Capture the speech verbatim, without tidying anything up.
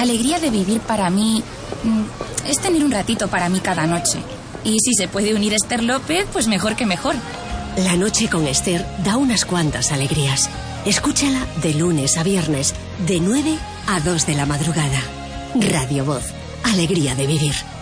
alegría de vivir para mí es tener un ratito para mí cada noche. Y si se puede unir Esther López, pues mejor que mejor. La noche con Esther da unas cuantas alegrías. Escúchala de lunes a viernes, de nueve a dos de la madrugada. Radio Voz, alegría de vivir.